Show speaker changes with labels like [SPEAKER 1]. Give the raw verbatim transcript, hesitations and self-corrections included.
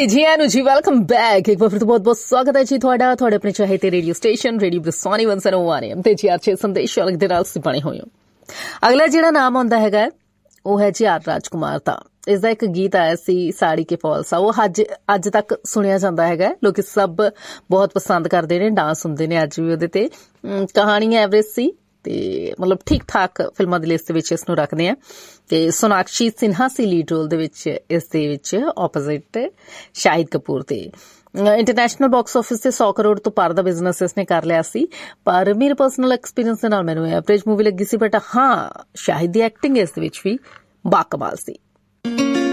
[SPEAKER 1] जी आनू जी welcome back. एक बार फिर तो बहुत बहुत स्वागत है जी ਤੁਹਾਡਾ ਤੁਹਾਡੇ ਆਪਣੇ ਚਾਹਤੇ ਰੇਡੀਓ ਸਟੇਸ਼ਨ ਰੇਡੀਓ ਬਰਸਾਨੀ ਇੱਕ ਸੌ ਇੱਕ ਐਮ ਤੇ ਜੀ ਆਰਚੇ ਸੰਦੇਸ਼ ਵਾਲੇ ਦੇ ਨਾਲ ਸਿਪਾਣੇ ਹੋਏ ਹੋ। ਅਗਲਾ ਜਿਹੜਾ ਨਾਮ ਆਉਂਦਾ ਹੈਗਾ ਉਹ ਹੈ ਜੀ ਆਰ ਰਾਜਕੁਮਾਰ ਦਾ। ਇਸ ਦਾ ਇੱਕ ਗੀਤ ਆਇਆ ਸੀ ਸਾੜੀ ਕੇ ਫਾਲ ਸਾ, ਉਹ ਅੱਜ ਅੱਜ ਤੱਕ ਸੁਣਿਆ ਜਾਂਦਾ ਹੈਗਾ। ਲੋਕੀ ਸਭ ਬਹੁਤ ਪਸੰਦ ਕਰਦੇ ਨੇ, ਡਾਂਸ ਹੁੰਦੇ ਨੇ ਅੱਜ ਵੀ ਉਹਦੇ ਤੇ। ਕਹਾਣੀ ਐਵਰੇਜ ਸੀ ਤੇ ਮਤਲਬ ਠੀਕ ਠਾਕ ਫਿਲਮਾਂ ਦੀ ਲਿਸਟ ਵਿੱਚ ਇਸ ਨੂੰ ਰੱਖਦੇ ਆ। ਤੇ ਸੋਨਾਕਸ਼ੀ ਸਿਨਹਾ ਸੀ ਲੀਡ ਰੋਲ ਦੇ ਵਿੱਚ ਇਸ ਦੇ ਵਿੱਚ ਆਪੋਜ਼ਿਟ ਸ਼ਾਹਿਦ ਕਪੂਰ ਤੇ। ਇੰਟਰਨੈਸ਼ਨਲ ਬਾਕਸ ਆਫਿਸ ਤੇ ਸੌ ਕਰੋੜ ਤੋਂ ਪਾਰ ਦਾ ਬਿਜ਼ਨਸ ਇਸਨੇ ਕਰ ਲਿਆ ਸੀ, ਪਰ ਮੇਰੇ ਪਰਸਨਲ ਐਕਸਪੀਰੀਅੰਸ ਦੇ ਨਾਲ ਮੈਨੂੰ ਐਵਰੇਜ ਮੂਵੀ ਲੱਗੀ ਸੀ। ਬਟ ਹਾਂ, ਸ਼ਾਹਿਦ ਦੀ ਐਕਟਿੰਗ ਇਸ ਦੇ ਵਿੱਚ ਵੀ ਬਾਕਮਾਲ ਸੀ।